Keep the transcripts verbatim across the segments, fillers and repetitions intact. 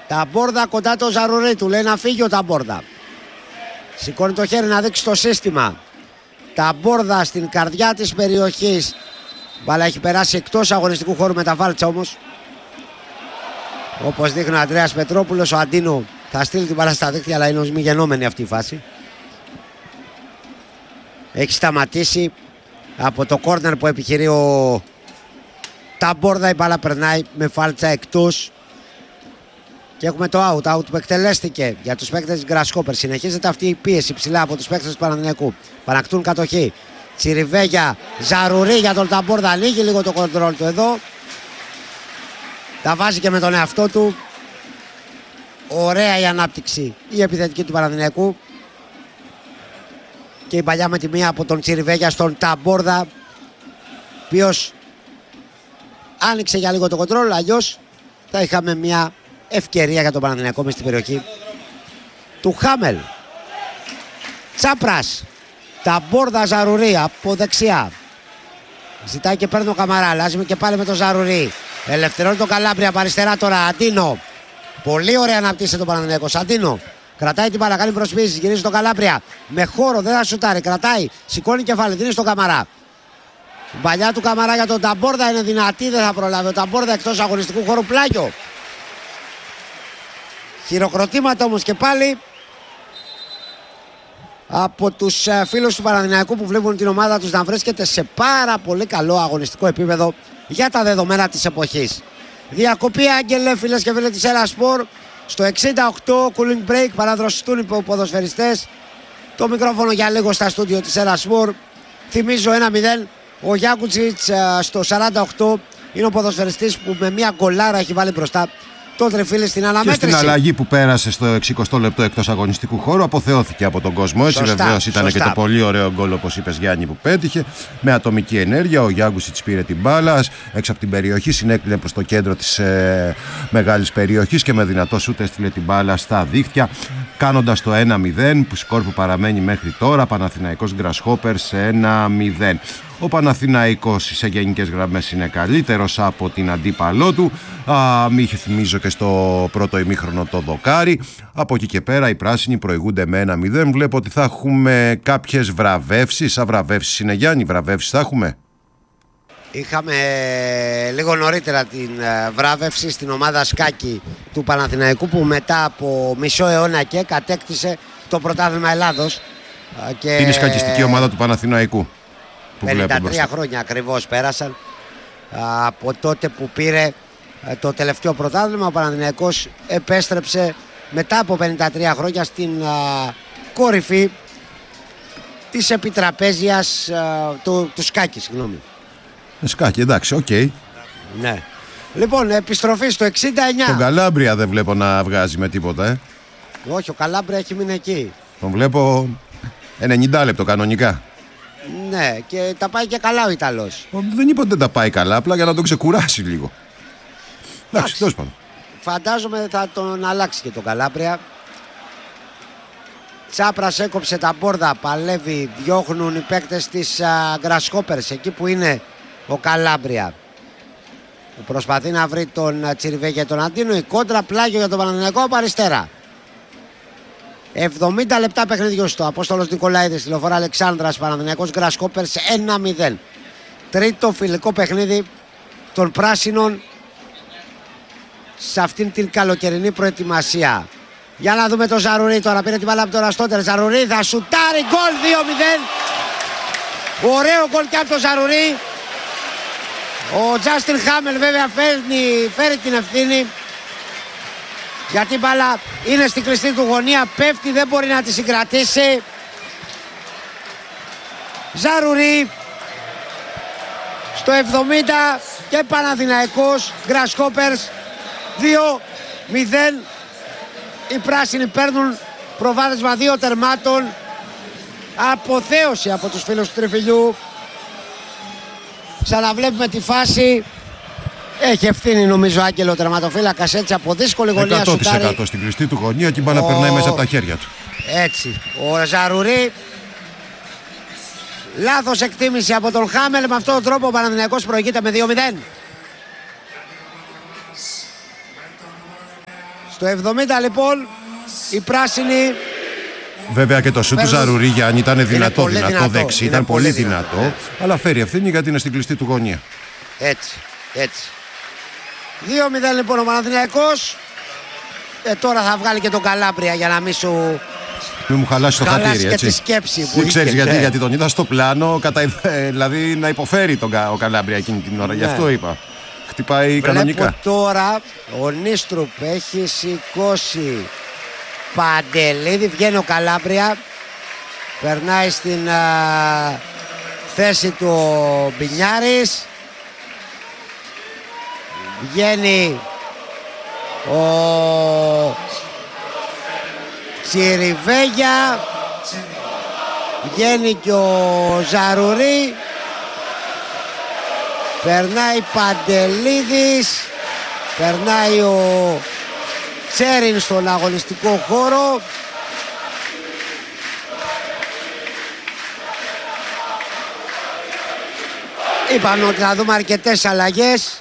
Ταμπόρδα κοντά το Ζαρουρί, του λέει να φύγει ο Ταμπόρδα. Σηκώνει το χέρι να δείξει το σύστημα. Ταμπόρδα στην καρδιά της περιοχής. Μπάλα έχει περάσει εκτός αγωνιστικού χώρου με τα βάλτσα όμως. Όπως δείχνει ο Ανδρέας Πετρόπουλος, ο Αντίνο θα στείλει την μπάλα στα δίχτυα, αλλά είναι ως μη γενόμενη αυτή η φάση. Έχει σταματήσει από το κόρνερ που επιχειρεί ο Ταμπόρδα. Η μπάλα περνάει με φάλτσα εκτός. Και έχουμε το out, out που εκτελέστηκε για τους παίκτες της Grasshopper. Συνεχίζεται αυτή η πίεση ψηλά από τους παίκτες του Παναθηναϊκού. Πανακτούν κατοχή. Τσιριβέγια, Ζαρουρί για τον Ταμπόρδα. Ανοίγει λίγο το κοντρόλ του εδώ. Τα βάζει και με τον εαυτό του. Ωραία η ανάπτυξη η επιθετική του Παναθηναϊκού. Και η παλιά με τη μία από τον Τσιριβέγια στον Ταμπόρδα, οποίος άνοιξε για λίγο το κοντρόλ. Αλλιώς θα είχαμε μια ευκαιρία για τον Παναθηναϊκό μες στην περιοχή του Χάμελ. Τσάπρας, Ταμπόρδα, Ζαρουρί από δεξιά. Ζητάει και παίρνει ο Καμαρά. Αλλάζουμε και πάλι με τον Ζαρουρί. Ελευθερώνει τον Καλάμπρια από αριστερά τώρα. Αντίνο. Πολύ ωραία αναπτύσσεται τον Παναθηναϊκό. Αντίνο κρατάει την μπάλα, κάνει προσποίηση. Γυρίζει τον Καλάμπρια. Με χώρο, δεν θα σουτάρει. Κρατάει, σηκώνει κεφάλι, δίνει στον Καμαρά. Η παλιά του Καμαρά για τον Ταμπόρδα είναι δυνατή, δεν θα προλάβει. Ο Ταμπόρδα εκτός αγωνιστικού χώρου, πλάγιο. Χειροκροτήματα όμως και πάλι από τους φίλους του Παναθηναϊκού που βλέπουν την ομάδα τους να βρίσκεται σε πάρα πολύ καλό αγωνιστικό επίπεδο για τα δεδομένα της εποχής. Διακοπή, Άγγελε, φίλες και φίλοι της Έλα Σπορ. Στο εξήντα οκτώ cooling break, παραδροσιστούν οι ποδοσφαιριστές. Το μικρόφωνο για λίγο στα στούντιο της Έλα Σπορ. Θυμίζω ένα μηδέν. Ο Γιάκουτσιτς στο σαράντα οκτώ είναι ο ποδοσφαιριστής που με μια γκολάρα έχει βάλει μπροστά το Τριφύλι στην αναμέτρηση. Και στην αλλαγή που πέρασε στο εξηκοστό λεπτό εκτός αγωνιστικού χώρου, αποθεώθηκε από τον κόσμο. Έτσι, βεβαίως ήταν σωστά. Και το πολύ ωραίο γκολ, όπως είπες, Γιάννη, που πέτυχε. Με ατομική ενέργεια, ο Γιάγκουσιτς πήρε την μπάλα έξω από την περιοχή, συνέκλεινε προς το κέντρο της ε, μεγάλης περιοχής και με δυνατό σούτ έστειλε την μπάλα στα δίχτυα, κάνοντας το ένα μηδέν, που σκορ που παραμένει μέχρι τώρα. Παναθηναϊκός Grasshopper σε ένα μηδέν. Ο Παναθηναϊκός σε γενικές γραμμές είναι καλύτερος από την αντίπαλό του. Α, μη είχε, θυμίζω, και στο πρώτο ημίχρονο το δοκάρι. Από εκεί και πέρα οι πράσινοι προηγούνται με ένα μηδέν. Βλέπω ότι θα έχουμε κάποιες βραβεύσεις. Αβραβεύσεις είναι, Γιάννη, βραβεύσεις θα έχουμε. Είχαμε λίγο νωρίτερα την βράβευση στην ομάδα σκάκι του Παναθηναϊκού, που μετά από μισό αιώνα και κατέκτησε το πρωτάθλημα Ελλάδος. Και... είναι η σκακιστική ομάδα του Παναθηναϊκού. πενήντα τρία χρόνια ακριβώς πέρασαν από τότε που πήρε το τελευταίο πρωτάθλημα. Ο Παναθηναϊκός επέστρεψε μετά από πενήντα τρία χρόνια στην κορυφή της επιτραπέζιας του, του σκάκι, συγγνώμη. Σκάκι, εντάξει, οκ. Okay. Ναι. Λοιπόν, επιστροφή στο εξήντα εννιά. Τον Καλάμπρια δεν βλέπω να βγάζει με τίποτα, ε. Όχι, ο Καλάμπρια έχει μείνει εκεί. Τον βλέπω ενενήντα λεπτό κανονικά. Ναι, και τα πάει και καλά ο Ιταλός. Δεν είπα ότι δεν τα πάει καλά, απλά για να τον ξεκουράσει λίγο. Εντάξει, τέλος πάντων. Φαντάζομαι θα τον αλλάξει και τον Καλάμπρια. Τσάπρας έκοψε τα μπόρδα, παλεύει, διώχνουν οι παίκτες της Grasshopper εκεί που είναι ο Καλάμπρια, που προσπαθεί να βρει τον Τσιριβέ και τον Αντίνο. Η κόντρα, πλάγιο για τον Παναθηναϊκό από αριστερά. εβδομήντα λεπτά παιχνιδιού στο Απόστολος Νικολαίδης, τηλεφορά Αλεξάνδρας, Παναθηναϊκός Grasshopper σε ένα μηδέν. Τρίτο φιλικό παιχνίδι των πράσινων σε αυτήν την καλοκαιρινή προετοιμασία. Για να δούμε το Ζαρουρί τώρα, πήρε την μπάλα από τον Αστότερ. Ζαρουρί θα σουτάρει, γκολ δύο μηδέν. Ωραίο γκολ και από τον Ζαρουρί. Ο Τζάστιν Χάμελ βέβαια φέρνει, φέρει την ευθύνη, γιατί η μπάλα είναι στην κλειστή του γωνία, πέφτει, δεν μπορεί να τη συγκρατήσει. Ζαρουρί στο εβδομήντα και Παναθηναϊκός Grasshoppers δύο μηδέν. Οι πράσινοι παίρνουν προβάδισμα δύο τερμάτων. Αποθέωση από τους φίλους του Τριφυλιού. Ξαναβλέπουμε τη φάση. Έχει ευθύνη νομίζω Άγγελο τερματοφύλακας, έτσι από δύσκολη γωνία σουτάρει. εκατό τοις εκατό στην κλειστή του γωνία και η μπάλα ο... περνάει μέσα από τα χέρια του. Έτσι. Ο Ζαρουρί. Λάθος εκτίμηση από τον Χάμελ. Με αυτόν τον τρόπο ο Παναθηναϊκός προηγείται με δύο μηδέν. Στο εβδομήντα λοιπόν η πράσινη. Βέβαια και το σου του Ζαρουρί, Γιάννη, ήταν δυνατό, δυνατό, δυνατό δεξί, ήταν πολύ, πολύ δυνατό, δυνατό, αλλά φέρει ευθύνη γιατί είναι στην κλειστή του γωνία. Έτσι, έτσι. δύο μηδέν λοιπόν ο Παναθηναϊκός. Ε, τώρα θα βγάλει και τον Καλάμπρια για να μην σου... Μην μου χαλάσει το χατήρι, και έτσι. τη σκέψη που δεν ξέρεις γιατί, ναι. γιατί τον είδα στο πλάνο, κατα... δηλαδή να υποφέρει τον ο Καλάμπρια εκείνη την ώρα, ναι. Γι' αυτό είπα. Χτυπάει Βλέπω κανονικά. Τώρα ο Νίστρουπ έχει σηκώσει Παντελίδη, βγαίνει ο Καλάμπρια, περνάει στην α, θέση του ο Μπινιάρης, βγαίνει ο Τσιριβέγια, βγαίνει και ο Ζαρουρί, περνάει Παντελίδης, περνάει ο Τσέριν στον αγωνιστικό χώρο. Είπαμε ότι θα δούμε αρκετές αλλαγές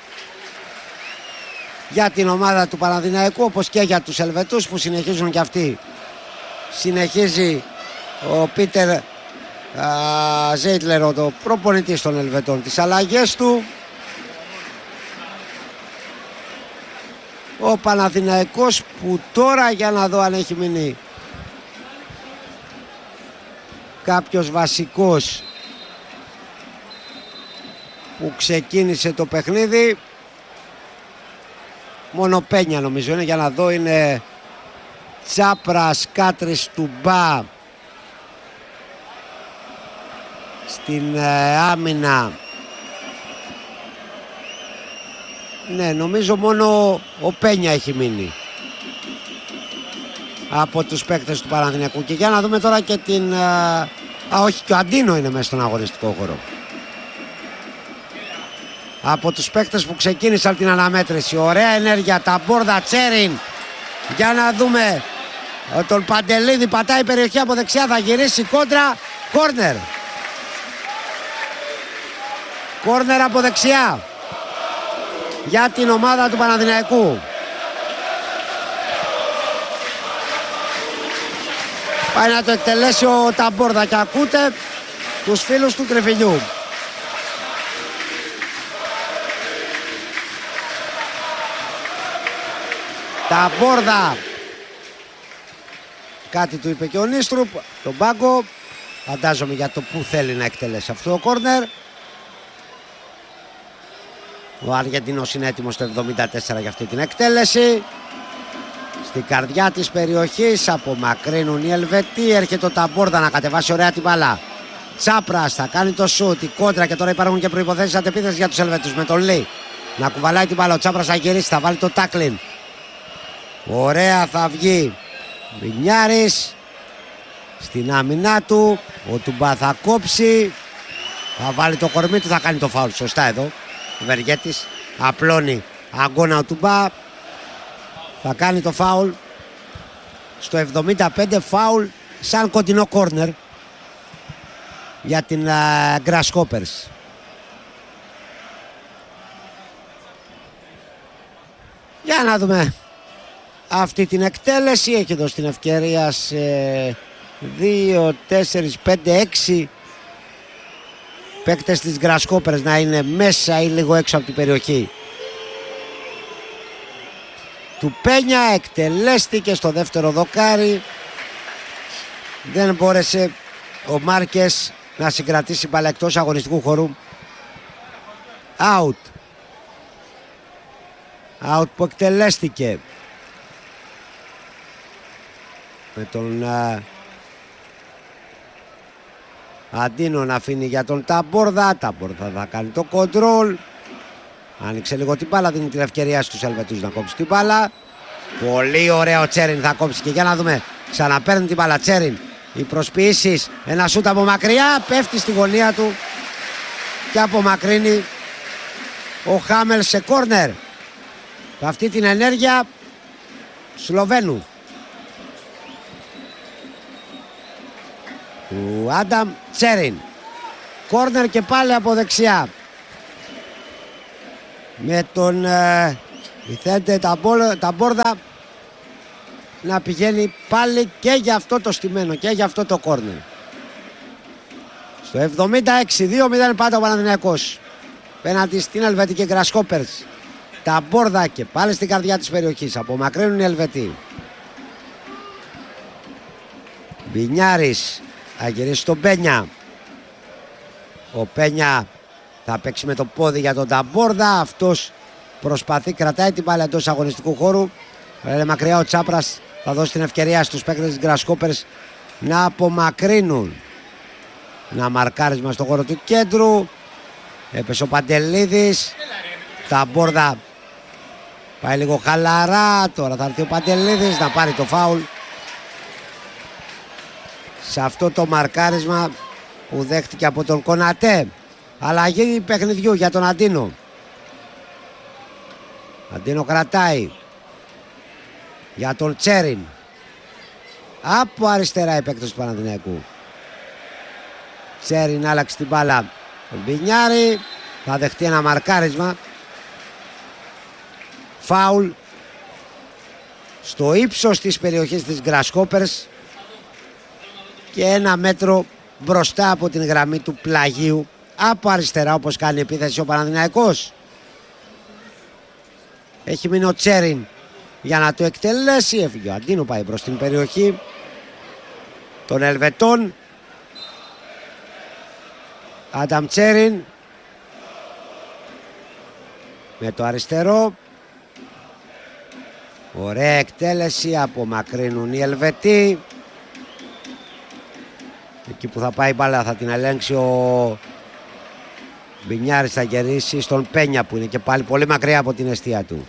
για την ομάδα του Παναθηναϊκού, όπως και για τους Ελβετούς που συνεχίζουν και αυτοί. Συνεχίζει ο Πίτερ Ζέιτλερ, ο προπονητής των Ελβετών, τις αλλαγές του. Ο Παναθηναϊκός που τώρα, για να δω αν έχει μείνει κάποιος βασικός που ξεκίνησε το παιχνίδι. Μόνο Πένια νομίζω είναι, για να δω, είναι Τσάπρας, Κάτρης, Τουμπά στην ε, άμυνα. Ναι, νομίζω μόνο ο Πένια έχει μείνει από τους παίκτες του Παναθηναϊκού. Και για να δούμε τώρα και την... Α, α όχι, και ο Αντίνο είναι μέσα στον αγωνιστικό χώρο. Από τους παίκτες που ξεκίνησαν την αναμέτρηση. Ωραία ενέργεια, Ταμπόρδα, Τσέριν. Για να δούμε τον Παντελίδη, πατάει περιοχή από δεξιά, θα γυρίσει κόντρα. Κόρνερ. Κόρνερ από δεξιά για την ομάδα του Παναθηναϊκού. Πάει να το εκτελέσει ο Ταμπόρδα και ακούτε τους φίλους του Τριφυλιού. Ταμπόρδα. Κάτι του είπε και ο Νίστρουπ, τον πάγκο. Φαντάζομαι για το που θέλει να εκτελέσει αυτό το κόρνερ. Ο Αργεντινός είναι έτοιμος στο εβδομήντα τέσσερα για αυτή την εκτέλεση. Στην καρδιά της περιοχής απομακρύνουν οι Ελβετοί. Έρχεται ο Ταμπόρδα να κατεβάσει ωραία την μπάλα. Τσάπρας θα κάνει το σούτ, η κόντρα, και τώρα υπάρχουν και προϋποθέσεις αντεπίθεσης για τους Ελβετούς. Με τον Λί να κουβαλάει την μπάλα. Ο Τσάπρας θα γυρίσει, θα βάλει το τάκλιν. Ωραία θα βγει Μπινιάρης στην άμυνά του. Ο Τουμπά θα κόψει, θα βάλει το κορμί του, θα κάνει το φάουλ. Σωστά εδώ ο Βεργέτης, απλώνει αγκώνα ο Τουμπά, θα κάνει το φάουλ στο εβδομήντα πέντε. Φάουλ σαν κοντινό κόρνερ για την uh, Grasshoppers. Για να δούμε αυτή την εκτέλεση. Έχει δώσει την ευκαιρία σε δύο, τέσσερα, πέντε, έξι παίκτες της Grasshoppers να είναι μέσα ή λίγο έξω από την περιοχή του Πένια. Εκτελέστηκε στο δεύτερο δοκάρι. Δεν μπόρεσε ο Μάρκες να συγκρατήσει μπάλα εκτός αγωνιστικού χώρου. Out. Out που εκτελέστηκε με τον uh, Αντίνο να αφήνει για τον Ταμπόρδα. Ταμπόρδα θα κάνει το κοντρόλ. Άνοιξε λίγο την μπάλα, δίνει την ευκαιρία στους Ελβετούς να κόψει την μπάλα. Πολύ ωραίο ο Τσέριν θα κόψει, και για να δούμε, ξαναπαίρνει την μπάλα Τσέριν. Οι προσποιήσεις, ένα σούτ από μακριά, πέφτει στη γωνία του και απομακρύνει ο Χάμελ σε κόρνερ. Αυτή την ενέργεια Σλοβαίνου του Άνταμ Τσέριν. Κόρνερ και πάλι από δεξιά με τον ε, Βιθέντε Ταμπόρδα. να πηγαίνει πάλι και για αυτό το στημένο και για αυτό το κόρνερ. Στο εβδομήντα έξι δύο μηδέν πάντα ο Παναθηναϊκός πέναντι στην Ελβετική Γκρασκόπερς. Τα μπόρδα και πάλι στην καρδιά της περιοχής. Απομακρύνουν οι Ελβετοί. Μπινιάρης θα γυρίσει στον Πένια. Ο Πένια θα παίξει με το πόδι για τον Ταμπόρδα. Αυτός προσπαθεί, κρατάει την μπάλα εντός αγωνιστικού χώρου. Είναι μακριά ο Τσάπρας, θα δώσει την ευκαιρία στους παίκτες της Γκρασκόπερς να απομακρύνουν. Ένα μαρκάρισμα στον χώρο του κέντρου. Έπεσε ο Παντελίδης. Ταμπόρδα πάει λίγο χαλαρά. Τώρα θα έρθει ο Παντελίδης να πάρει το φάουλ σε αυτό το μαρκάρισμα που δέχτηκε από τον Κονατέ. Αλλαγή παιχνιδιού για τον Αντίνο. Αντίνο κρατάει για τον Τσέριν. Από αριστερά η παίκτες του Παναθηναϊκού. Τσέριν άλλαξε την μπάλα τον Μπινιάρη. Θα δεχτεί ένα μαρκάρισμα. Φάουλ στο ύψος της περιοχής της Γκρασκόπερς και ένα μέτρο μπροστά από την γραμμή του πλαγίου. Από αριστερά, όπως κάνει επίθεση ο Παναθηναϊκός. Έχει μείνει ο Τσέριν για να το εκτελέσει. Έφυγε ο Αντίνο, πάει προς την περιοχή των Ελβετών. Άνταμ Τσέριν με το αριστερό. Ωραία εκτέλεση, απομακρύνουν οι Ελβετοί. Εκεί που θα πάει η μπάλα θα την ελέγξει ο Μπινιάρης, θα γυρίσει στον Πένια που είναι και πάλι πολύ μακριά από την εστία του.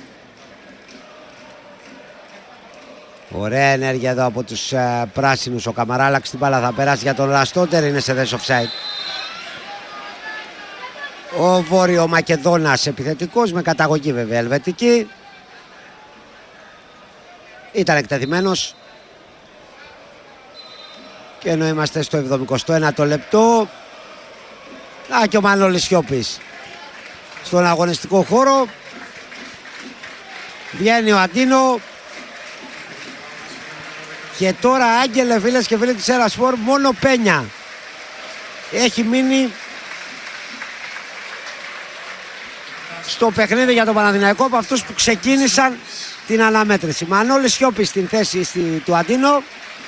Ωραία ενέργεια εδώ από τους uh, πράσινους. Ο Καμαράλαξ την μπάλα θα περάσει για τον Ραστόντερ, είναι σε θέση offside. Ο Βόρειο Μακεδόνας επιθετικός με καταγωγή βέβαια ελβετική. Ήταν εκτεθειμένος. Και ενώ είμαστε στο εβδομηκοστό ένατο λεπτό. Α, και ο Μανώλης Σιώπης στον αγωνιστικό χώρο. Βγαίνει ο Αντίνο. Και τώρα, άγγελε φίλες και φίλοι της Σέρα Σπορ, μόνο Πένια έχει μείνει στο παιχνίδι για τον Παναθηναϊκό από αυτούς που ξεκίνησαν την αναμέτρηση. Μανώλης Σιώπης στην θέση στη, του Αντίνο.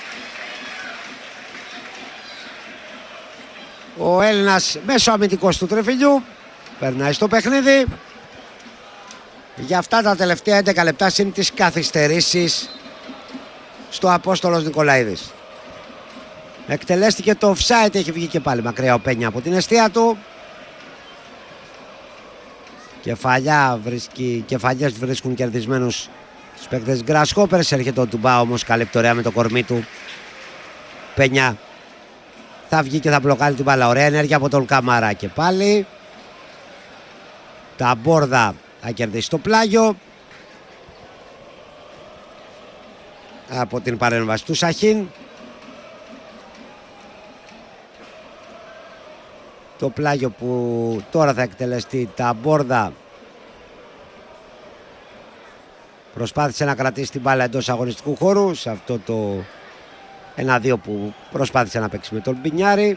Ο Έλληνας μέσω αμυντικός του Τρεφιλιού περνάει στο παιχνίδι. Για αυτά τα τελευταία έντεκα λεπτά συν τις καθυστερήσεις στο Απόστολος Νικολαίδης. Εκτελέστηκε το offside, έχει βγει και πάλι μακριά ο Πένια από την εστία του. Κεφαλιά βρίσκει, κεφαλιές βρίσκουν κερδισμένους τους παίκτες Γκρασκόπερς. Έρχεται ο Τουμπά όμως, καλύπτει ωραία με το κορμί του. Πένια θα βγει και θα μπλοκάρει την μπάλα. Ωραία ενέργεια από τον Καμαρά και πάλι. Τα Μπόρδα θα κερδίσει το πλάγιο από την παρέμβαση του Σαχίν. Το πλάγιο που τώρα θα εκτελεστεί. Τα Μπόρδα προσπάθησε να κρατήσει την μπάλα εντός αγωνιστικού χώρου σε αυτό το ένα δύο που προσπάθησε να παίξει με τον Μπινιάρη.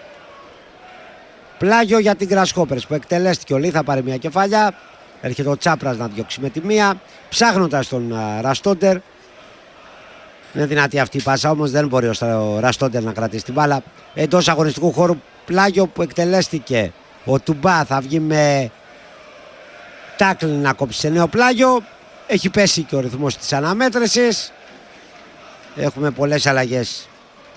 Πλάγιο για την Γκρασκόπερς που εκτελέστηκε. Ο Λί θα πάρει μια κεφαλιά. Έρχεται ο Τσάπρας να διώξει με τη μία, ψάχνοντας τον uh, Ραστόντερ. Είναι δυνατή αυτή η πάσα, όμως δεν μπορεί ο Ραστόντερ να κρατήσει την μπάλα εντός αγωνιστικού χώρου. Πλάγιο που εκτελέστηκε. Ο Τουμπά θα βγει με τάκλ να κόψει σε νέο πλάγιο. Έχει πέσει και ο ρυθμός της αναμέτρησης. Έχουμε πολλές αλλαγές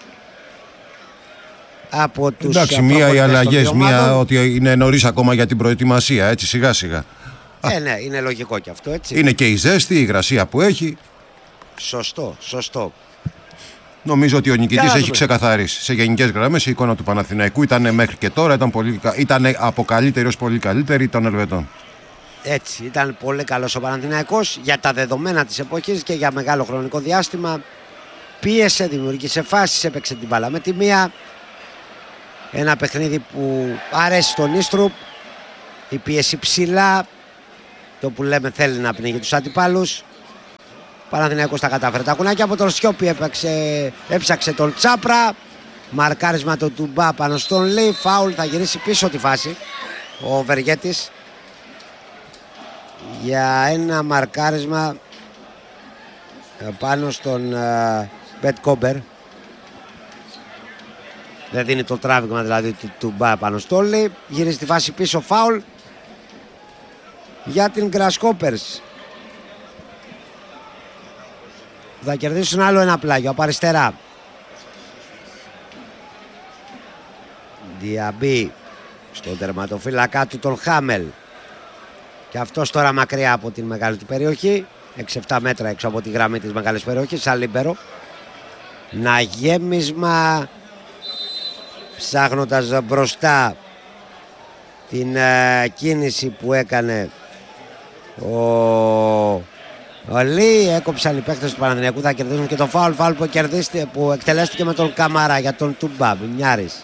από τους. Εντάξει, μία οι αλλαγές, μία ότι είναι νωρίς ακόμα για την προετοιμασία, έτσι σιγά σιγά. Ε, ναι, είναι λογικό και αυτό, έτσι. Είναι και η ζέστη, η υγρασία που έχει. Σωστό, σωστό. Νομίζω ότι ο νικητής έχει ξεκαθαρίσει. Σε γενικές γραμμές η εικόνα του Παναθηναϊκού ήταν μέχρι και τώρα, ήταν, πολύ, ήταν από καλύτερη ως πολύ καλύτερη των Ελβετών. Έτσι, ήταν πολύ καλός ο Παναθηναϊκός για τα δεδομένα της εποχής και για μεγάλο χρονικό διάστημα. Πίεσε, δημιούργησε φάσεις, έπαιξε την μπάλα με τη μία. Ένα παιχνίδι που αρέσει στον Ίστρουπ. Η πίεση ψηλά. Το που λέμε θέλει να πνίγει τους αντιπάλους. Παναθηναϊκός τα κατάφερε. Τα κουνάκια από τον Σιώπη έπαιξε, έψαξε τον Τσάπρα. Μαρκάρισμα τον Τουμπά πάνω στον Λί. Φάουλ, θα γυρίσει πίσω τη φάση ο Βεργέτης για ένα μαρκάρισμα πάνω στον uh, Μπετ Κόμπερ. Δεν δίνει το τράβηγμα δηλαδή του Τουμπά πάνω στον Λί. Γυρίζει τη φάση πίσω, φάουλ για την Grasshoppers. Θα κερδίσουν άλλο ένα πλάγιο από αριστερά. Διαμπή στον τερματοφύλακα του τον Χάμελ. Και αυτός τώρα μακριά από την μεγάλη του περιοχή. έξι επτά μέτρα έξω από τη γραμμή της μεγάλης περιοχής. Σαν λίμπερο. Να γέμισμα. Ψάχνοντας μπροστά την uh, κίνηση που έκανε ο, ο Λί. Έκοψαν οι παίκτες του Παναθηναϊκού. Θα κερδίσουν και το φάουλ. Φάουλ που, που εκτελέστηκε με τον Καμάρα για τον Τουμπά. Μινιάρης.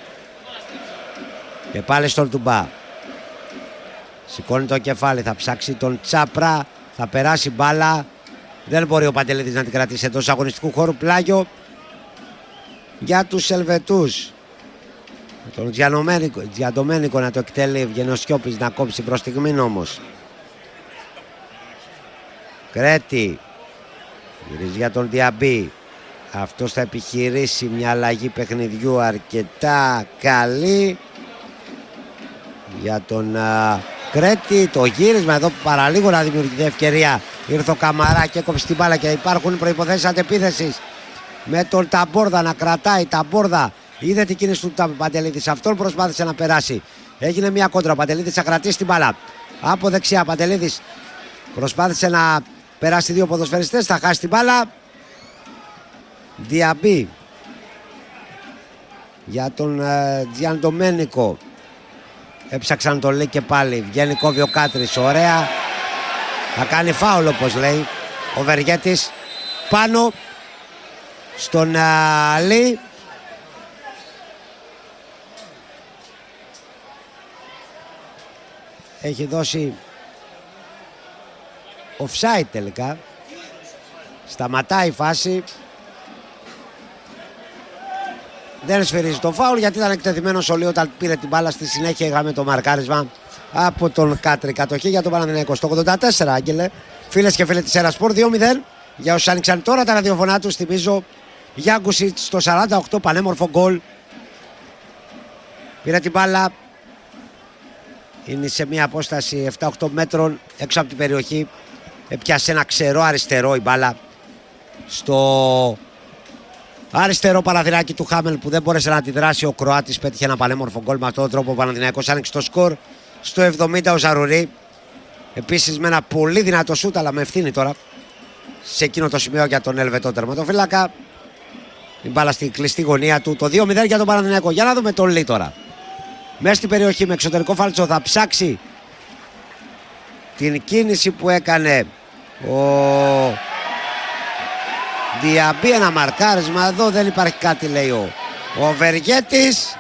Και πάλι στον Τουμπά. Σηκώνει το κεφάλι. Θα ψάξει τον Τσάπρα. Θα περάσει μπάλα. Δεν μπορεί ο Παντελίδης να την κρατήσει εντός αγωνιστικού χώρου. Πλάγιο για τους Ελβετούς. Τον Τζιαντομένικο να το εκτελεί. Βγαίνει ο Σιώπης να κόψει προς στιγμήν όμως. Κρέτη. Γυρίζει για τον Διαμπή. Αυτός θα επιχειρήσει μια αλλαγή παιχνιδιού αρκετά καλή. Για τον uh, Κρέτη. Το γύρισμα εδώ παραλίγο να δημιουργηθεί ευκαιρία. Ήρθε ο Καμαρά και έκοψε την μπάλα και υπάρχουν προϋποθέσεις αντεπίθεσης. Με τον Ταμπόρδα να κρατάει. Ταμπόρδα είδε την κίνηση του Παντελίδης. Αυτόν προσπάθησε να περάσει. Έγινε μια κόντρα. Ο Παντελίδης θα κρατήσει την μπάλα. Από δεξιά Παντελίδης προσπάθησε να περάσει δύο ποδοσφαιριστές. Θα χάσει την μπάλα. Διαμπή για τον uh, Τζιαντομένικο. Έψαξαν τον Λί και πάλι. Βγαίνει, κόβει ο Κάτρης. Ωραία. Θα κάνει φάουλ όπως λέει ο Βεργέτης. Πάνω στον uh, Λί. Έχει δώσει offside τελικά. Σταματάει η φάση. Δεν σφυρίζει το φάουλ γιατί ήταν εκτεθειμένος ο Λί όταν πήρε την μπάλα. Στη συνέχεια είχαμε το μαρκάρισμα από τον Κάτρη. Κατοχή για τον Παναθηναϊκό στο ογδόντα τέσσερα, Άγγελε. Φίλες και φίλοι της Ερασπορ, δύο μηδέν. Για όσους άνοιξαν τώρα τα ραδιοφωνά τους, θυμίζω Γιάνκουσιτς στο σαράντα οκτώ, πανέμορφο γκολ. Πήρε την μπάλα. Είναι σε μια απόσταση επτά οκτώ μέτρων έξω από την περιοχή. Έπιασε ένα ξερό αριστερό η μπάλα στο αριστερό παραθυράκι του Χάμελ που δεν μπόρεσε να αντιδράσει. Ο Κροάτης πέτυχε ένα πανέμορφο γκολ. Με αυτόν τον τρόπο ο Παναθηναϊκός άνοιξε το σκορ στο εβδομήντα. Ο Ζαρουρί επίσης με ένα πολύ δυνατό σούτ, αλλά με ευθύνη τώρα σε εκείνο το σημείο για τον Ελβετό τερματοφύλακα. Η μπάλα στη κλειστή γωνία του. Το δύο μηδέν για τον Παναθηναϊκό. Για να δούμε τον Λί τώρα. Μέσα στην περιοχή με εξωτερικό φάλτσο θα ψάξει την κίνηση που έκανε ο Διαμπή. Ένα μαρκάρισμα. Εδώ δεν υπάρχει κάτι, λέει ο, ο Βεργέτης.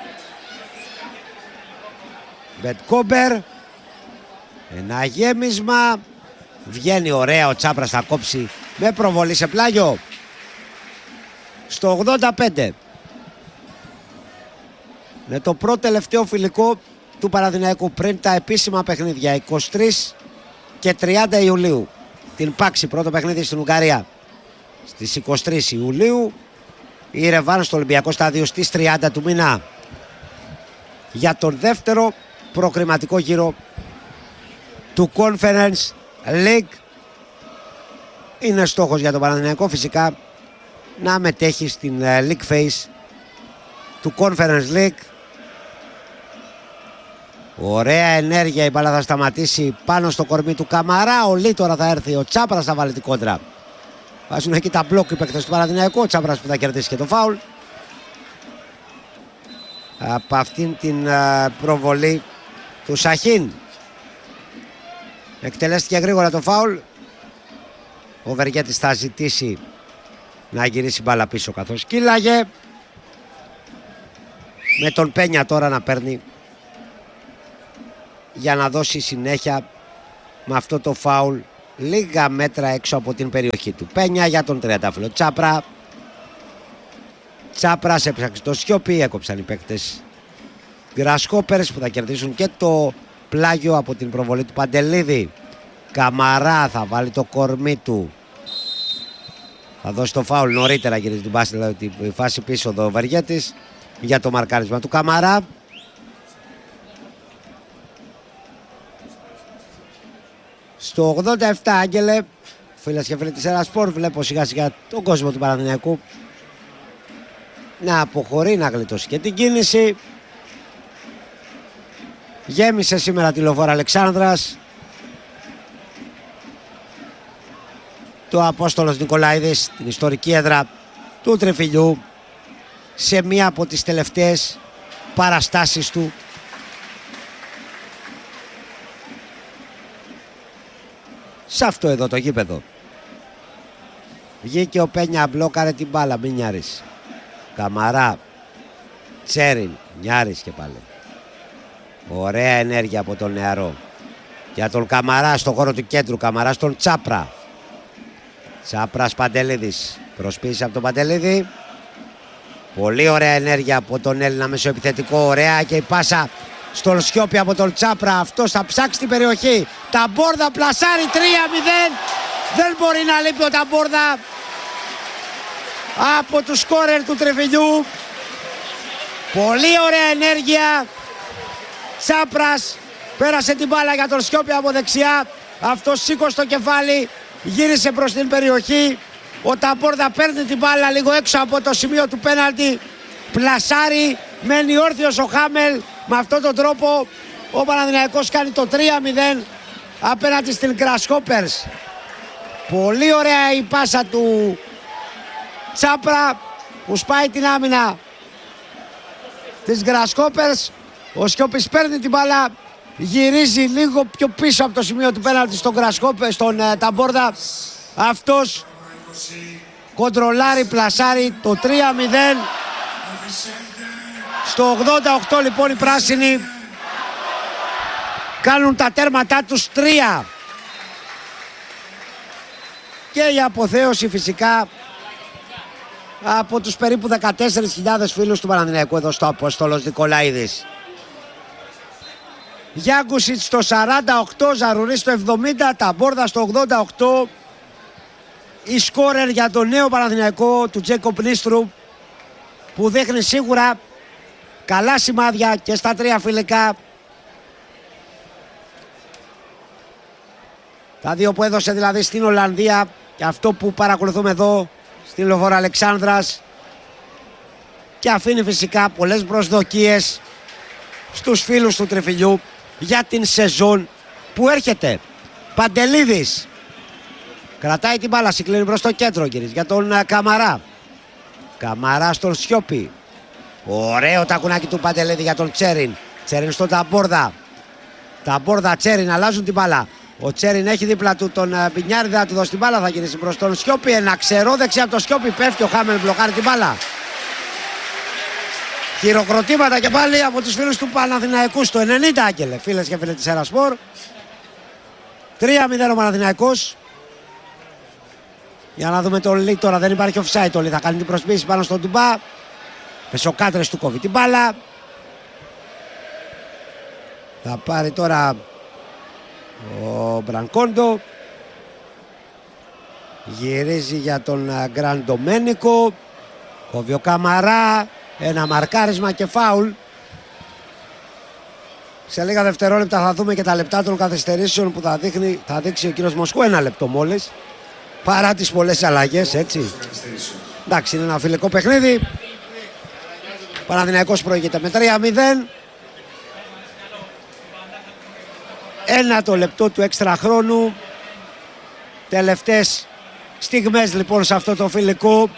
Μπετ Κόμπερ. Ένα γέμισμα. Βγαίνει ωραία ο Τσάπρας, θα κόψει με προβολή σε πλάγιο στο ογδόντα πέντε. Είναι το πρώτο τελευταίο φιλικό του Παναθηναϊκού πριν τα επίσημα παιχνίδια είκοσι τρεις και τριάντα Ιουλίου. Την Πάξη, πρώτο παιχνίδι στην Ουγγαρία στις είκοσι τρεις Ιουλίου. Η ρεβάν στο Ολυμπιακό Στάδιο στις τριάντα του μήνα για τον δεύτερο προκριματικό γύρο του Conference League. Είναι στόχος για τον Παναθηναϊκό φυσικά να μετέχει στην League Phase του Conference League. Ωραία ενέργεια, η μπάλα θα σταματήσει πάνω στο κορμί του Καμαρά. Ο Λί τώρα θα έρθει, ο Τσάπρας θα βάλει την κόντρα. Βάζουν εκεί τα μπλοκ οι παίκτες του Παναθηναϊκού. Ο Τσάπρας που θα κερδίσει και το φάουλ. Από αυτήν την προβολή του Σαχίν. Εκτελέστηκε γρήγορα το φάουλ. Ο Βεργέτης θα ζητήσει να γυρίσει μπάλα πίσω καθώς κύλαγε. Με τον Πένια τώρα να παίρνει για να δώσει συνέχεια με αυτό το φάουλ λίγα μέτρα έξω από την περιοχή του. Πένια για τον τριαντάφυλλο Τσάπρα. Τσάπρας έψαξε το Σιώπη, έκοψαν οι παίκτες Γκρασκόπερς που θα κερδίσουν και το πλάγιο από την προβολή του Παντελίδη. Καμαρά θα βάλει το κορμί του, θα δώσει το φάουλ νωρίτερα, γυρίζει την πάση, δηλαδή τη φάση πίσω εδώ ο Βεργέτης για το μαρκάρισμα του Καμαρά. Στο ογδόντα επτά, Άγγελε, φίλες και φίλοι της Ερασπορ, βλέπω σιγά σιγά τον κόσμο του Παναθηναϊκού να αποχωρεί, να γλιτώσει και την κίνηση. Γέμισε σήμερα τη Λεωφόρο Αλεξάνδρας. Το Απόστολος Νικολαίδης, την ιστορική έδρα του Τρεφιλιού, σε μία από τις τελευταίες παραστάσεις του. Σε αυτό εδώ το γήπεδο. Βγήκε ο Πένια, μπλόκαρε την μπάλα, μην νιάρεις. Καμαρά, Τσέριν, νιάρης και πάλι. Ωραία ενέργεια από τον νεαρό. Για τον Καμαρά στο χώρο του κέντρου, Καμαρά στον Τσάπρα. Τσάπρας Παντελίδης, προσποίηση από τον Παντελίδη. Πολύ ωραία ενέργεια από τον Έλληνα μεσοεπιθετικό, ωραία και η πάσα στον Σιώπη από τον Τσάπρα. Αυτός θα ψάξει την περιοχή. Ταμπόρδα πλασάρει, τρία μηδέν. Δεν μπορεί να λείπει ο Ταμπόρδα από τους σκόρερ του Τρεφιλιού. Πολύ ωραία ενέργεια. Τσάπρας πέρασε την μπάλα για τον Σιώπη από δεξιά. Αυτός σήκωσε το κεφάλι, γύρισε προς την περιοχή. Ο Ταμπόρδα παίρνει την μπάλα λίγο έξω από το σημείο του πέναλτι. Πλασάρει, μένει όρθιος ο Χάμελ. Με αυτόν τον τρόπο ο Παναθηναϊκός κάνει το τρία μηδέν απέναντι στην Grasshoppers. Πολύ ωραία η πάσα του Τσάπρα που σπάει την άμυνα της Grasshoppers. Ο Σιώπης παίρνει την μπάλα, γυρίζει λίγο πιο πίσω από το σημείο του πέναλτι στον Grasshoppers, στον uh, Ταμπόρδα. Αυτός κοντρολάρει, πλασάρει το τρία μηδέν. Στο ογδόντα οκτώ λοιπόν οι πράσινοι κάνουν τα τέρματά τους τρία. Και η αποθέωση φυσικά από τους περίπου δεκατέσσερις χιλιάδες φίλους του Παναθηναϊκού εδώ στο Απόστολος Νικολαίδης. Γιάγκουσιτς στο σαράντα οκτώ, Ζαρουρί στο εβδομήντα, Ταμπόρδα στο ογδόντα οκτώ. Η σκόρερ για το νέο Παναθηναϊκό του Τζέικοπ Νίστρου που δείχνει σίγουρα καλά σημάδια και στα τρία φιλικά. Τα δύο που έδωσε δηλαδή στην Ολλανδία και αυτό που παρακολουθούμε εδώ στην Λεωφόρο Αλεξάνδρας, και αφήνει φυσικά πολλές προσδοκίες στους φίλους του Τρεφιλιού για την σεζόν που έρχεται. Παντελίδης κρατάει την μπάλα, συγκλίνει προς το κέντρο, κύριε, για τον Καμαρά. Καμαρά στον Σιώπη. Ωραίο τακουνάκι του Παντελίδη για τον Τσέριν. Τσέριν στον Ταμπόρδα. Ταμπόρδα, Τσέριν, αλλάζουν την μπάλα. Ο Τσέριν έχει δίπλα του τον Πινιάρη, δεν θα του δώσει την μπάλα, θα γυρίσει προς τον Σιώπη. Ένα ξερό δεξιά από τον Σιώπη, πέφτει ο Χάμελ, μπλοκάρει την μπάλα. Χειροκροτήματα και πάλι από τους φίλους του Παναθηναϊκού στο ενενήντα, Άγγελε, φίλες και φίλοι της Ερασπορ. τρία μηδέν ο Παναθηναϊκός. Για να δούμε τον Λί τώρα, δεν υπάρχει offside. Ο Λί θα κάνει την προσποίηση πάνω στον Τουμπά. Πεσοκάτρες του κόβει την μπάλα. Θα πάρει τώρα ο Μπρανκόντο. Γυρίζει για τον Γκραν Ντομένικο. Κόβει ο Καμαρά. Ένα μαρκάρισμα και φάουλ. Σε λίγα δευτερόλεπτα θα δούμε και τα λεπτά των καθυστερήσεων που θα, δείχνει, θα δείξει ο κύριος Μοσκού. Ένα λεπτό μόλις. Παρά τις πολλές αλλαγές, έτσι. Εντάξει, είναι ένα φιλικό παιχνίδι. Παναθηναϊκός προηγείται με τρία μηδέν. Ένα το λεπτό του έξτρα χρόνου. Τελευταίες στιγμές λοιπόν σε αυτό το φιλικό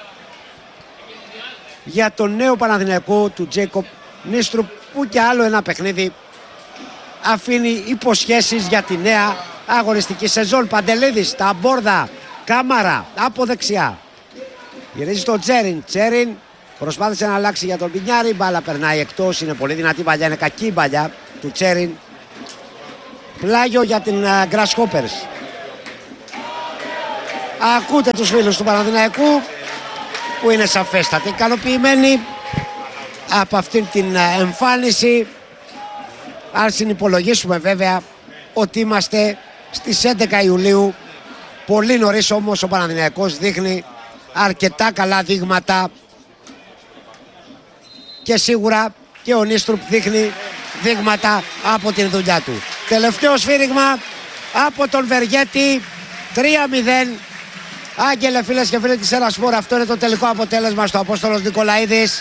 για τον νέο Παναθηναϊκό του Τζέικοπ Νίστρου, που και άλλο ένα παιχνίδι αφήνει υποσχέσεις για τη νέα αγωνιστική σεζόν. Παντελίδης, Ταμπόρδα, Κάμαρα από δεξιά. Γυρίζει στο Τσέριν. Τσέριν προσπάθησε να αλλάξει για τον Πινιάρη. Μπάλα περνάει εκτός. Είναι πολύ δυνατή παλιά. Είναι κακή παλιά του Τσέριν. Πλάγιο για την uh, Grasshoppers. ακούτε τους φίλους του Παναθηναϊκού που είναι σαφέστατα ικανοποιημένοι από αυτήν την εμφάνιση. Αν συνυπολογίσουμε βέβαια ότι είμαστε στις έντεκα Ιουλίου, πολύ νωρίς όμως ο Παναθηναϊκός δείχνει αρκετά καλά δείγματα και σίγουρα και ο Νίστρουπ δείχνει δείγματα από την δουλειά του. Τελευταίο σφύριγμα από τον Βεργέτη, τρία μηδέν. Άγγελε, φίλες και φίλοι της Ένα Σπορ, αυτό είναι το τελικό αποτέλεσμα στο Απόστολος Νικολαίδης.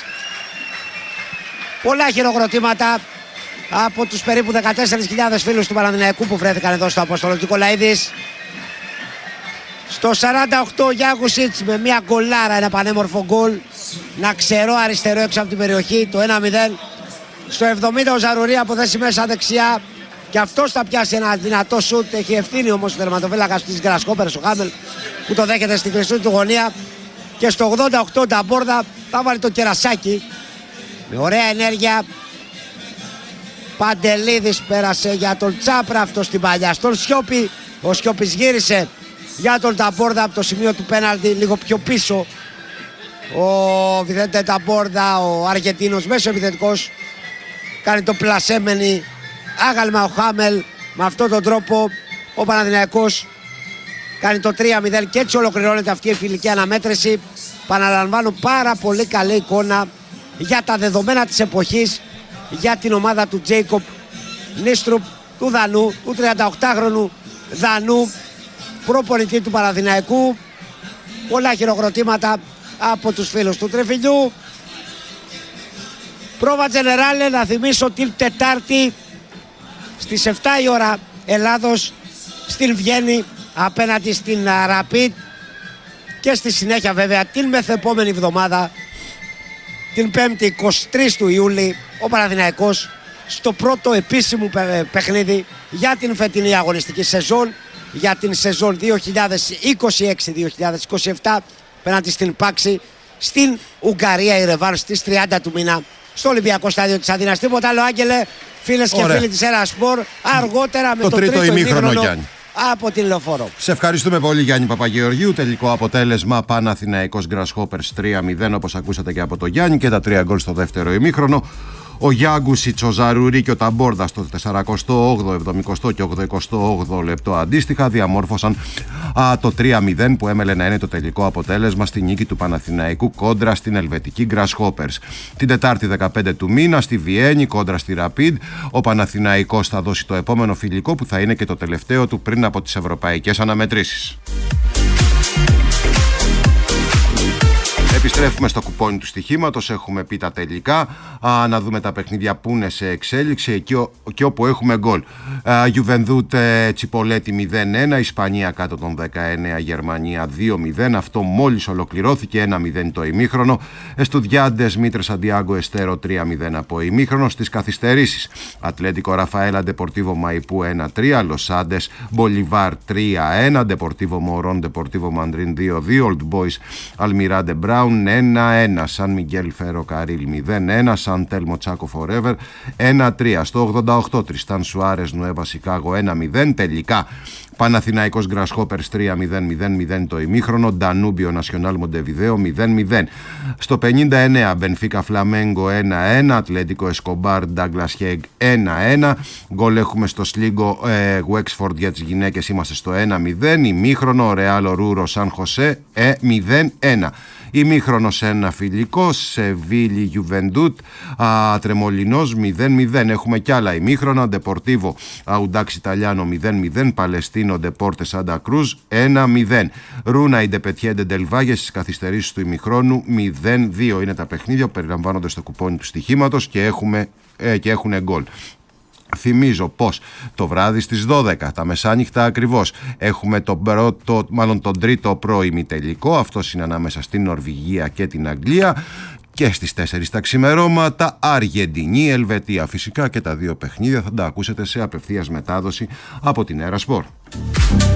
Πολλά χειροκροτήματα από τους περίπου δεκατέσσερις χιλιάδες φίλους του Παναθηναϊκού που βρέθηκαν εδώ στο Απόστολος Νικολαίδης. Στο σαράντα οκτώ ο Γιάγουσιτς με μια γκολάρα, ένα πανέμορφο γκολ, να ξερό αριστερό έξω από την περιοχή, το ένα μηδέν. Στο εβδομήντα ο Ζαρουρί αποθέσει μέσα δεξιά και αυτός θα πιάσει ένα δυνατό σουτ. Έχει ευθύνη όμως ο τερματοφύλακας της Γκρασκόπερς, ο Χάμελ, που το δέχεται στην χρυσή του γωνία. Και στο ογδόντα οκτώ ο Νταμπόρδα θα βάλει το κερασάκι με ωραία ενέργεια. Παντελίδης πέρασε για τον Τσάπρα, αυτό στην παλιά στον Σιώπη. Ο Σιώπης γύρισε για τον Νταμπόρδα από το σημείο του πέναλτι λίγο πιο πίσω. Ο Βιθέντε Νταμπόρδα, ο Αργεντίνος μέσο επιθετικός, κάνει το πλασέμενη άγαλμα ο Χάμελ. Με αυτόν τον τρόπο ο Παναθηναϊκός κάνει το τρία μηδέν και έτσι ολοκληρώνεται αυτή η φιλική αναμέτρηση. Παναλαμβάνω, πάρα πολύ καλή εικόνα για τα δεδομένα της εποχής για την ομάδα του Τζέικοπ Νίστρουπ, του Δανού, του τριανταοκτάχρονου Δανού, προπονητή του Παναθηναϊκού. Πολλά χειροκροτήματα από τους φίλους του Τριφυλιού. Πρόβα Τζενεράλε, να θυμίσω, την Τετάρτη στις επτά η ώρα Ελλάδος στην Βιέννη απέναντι στην Rapid, και στη συνέχεια βέβαια την μεθεπόμενη εβδομάδα, την πέμπτη εικοστή τρίτη του Ιούλη, ο Παναθηναϊκός στο πρώτο επίσημο παιχνίδι για την φετινή αγωνιστική σεζόν, για την σεζόν δύο χιλιάδες είκοσι έξι δύο χιλιάδες είκοσι επτά, πέναντι στην Πάξη στην Ουγγαρία, η ρεβάνς στις τριάντα του μήνα στο Ολυμπιακό Στάδιο της Αθήνας. Τίποτα άλλο, Άγγελε, φίλες και φίλοι της Ένα Σπορ, αργότερα με το, το τρίτο, τρίτο ημίχρονο από την Λεωφόρο. Σε ευχαριστούμε πολύ, Γιάννη Παπαγεωργίου. Τελικό αποτέλεσμα Παναθηναϊκός Grasshoppers τρία μηδέν, όπως ακούσατε και από τον Γιάννη, και τα τρία γκολ στο δεύτερο ημίχρονο. Ο Γιάγκουσιτς, ο Ζαρουρί και ο Ταμπόρδα στο σαρανταοκτώ, εβδομήντα και ογδοηκοστό όγδοο λεπτό αντίστοιχα διαμόρφωσαν α, το τρία μηδέν που έμελε να είναι το τελικό αποτέλεσμα στη νίκη του Παναθηναϊκού κόντρα στην ελβετική Grasshoppers. Την Τετάρτη δεκαπέντε του μήνα στη Βιέννη κόντρα στη Rapid, ο Παναθηναϊκός θα δώσει το επόμενο φιλικό που θα είναι και το τελευταίο του πριν από τις ευρωπαϊκές αναμετρήσεις. Επιστρέφουμε στο κουπόνι του στοιχήματος, έχουμε πει τα τελικά. Α, να δούμε τα παιχνίδια που είναι σε εξέλιξη εκεί, και όπου έχουμε γκολ. Γιουβενδούτ Τσιπολέτη μηδέν ένα, Ισπανία κάτω των δεκαεννέα, Γερμανία δύο μηδέν. Αυτό μόλις ολοκληρώθηκε, ένα μηδέν το ημίχρονο. Εστουδιάντες Μήτρε Σαντιάγκο Εστέρο τρία μηδέν από ημίχρονο. Στις καθυστερήσεις, Ατλέτικο Ραφαέλα Ντεπορτίβο Μαϊπού ένα τρία, Λοσάντες Μπολιβάρ τρία ένα, Ντεπορτίβο Μορών Ντεπορτίβο Μαντρίν δύο δύο, Old Boys Αλμιράντε Μπράουν ένα ένα, Σαν Μιγγέλ Φέρο Καρίλ μηδέν ένα, Σαν Τέλμο Τσάκο Φορέβερ ένα τρία. Στο ογδόντα οκτώ Τριστάν Σουάρες Νουέβα Σικάγο ένα μηδέν. Τελικά Παναθηναϊκός Grasshoppers τρία μηδέν μηδέν μηδέν το ημίχρονο, Ντανούμπιο Νασιονάλ Μοντεβιδέο μηδέν μηδέν. Στο πενήντα εννέα Μπενφίκα Φλαμέγκο ένα ένα, Ατλέτικο Εσκομπάρ Ντάγκλας Χέγ ένα ένα. Γκολ έχουμε στο Σλίγκο ε, Wexford για τις γυναίκες, είμαστε στο ένα μηδέν. Ημίχρονο Ρεάλ Ορούρο Σαν Χωσέ ε, μηδέν ένα. Ημίχρονο σε ένα φιλικό, Σεβίλη Γιουβεντούτ Τρεμολινός μηδέν μηδέν. Έχουμε κι άλλα ημίχρονα, Ντεπορτίβο Αουντάξ Ιταλιάνο μηδέν μηδέν, Παλαιστίνο Ντεπόρτε Σάντα Κρούζ ένα μηδέν. Ρούνα Ιντεπετιέντε Ντελβάγε στις καθυστερήσεις του ημιχρόνου μηδέν δύο. Είναι τα παιχνίδια που περιλαμβάνονται στο κουπόνι του στοιχήματος και, έχουμε, ε, και έχουν γκολ. Θυμίζω πως το βράδυ στις δώδεκα, τα μεσάνυχτα ακριβώς, έχουμε τον, πρώτο, μάλλον τον τρίτο πρώιμη τελικό. Αυτός είναι ανάμεσα στην Νορβηγία και την Αγγλία. Και στις τέσσερις τα ξημερώματα Αργεντινή, Ελβετία. Φυσικά και τα δύο παιχνίδια θα τα ακούσετε σε απευθείας μετάδοση από την Ένα Σπορ.